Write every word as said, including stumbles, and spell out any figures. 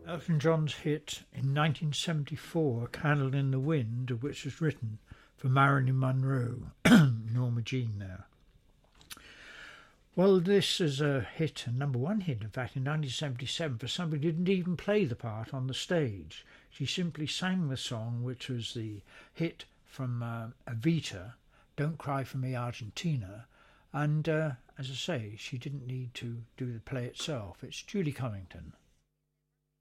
Elton John's hit in nineteen seventy-four, Candle in the Wind, which was written for Marilyn Monroe, Norma Jean there. Well, this is a hit, a number one hit, in fact, in nineteen seventy-seven, for somebody who didn't even play the part on the stage. She simply sang the song, which was the hit from uh, Evita, Don't Cry for Me, Argentina, and, uh, as I say, she didn't need to do the play itself. It's Julie Covington.